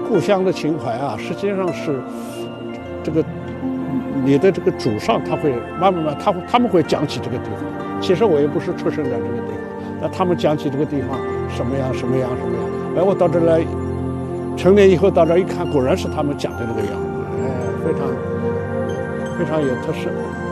故乡的情怀啊，实际上是这个你的这个祖上他会慢慢他们会讲起这个地方。其实我也不是出生在这个地方，那他们讲起这个地方什么样什么样什么样。哎，我到这来，成年以后到这一看，果然是他们讲的那个样，哎，非常有特色。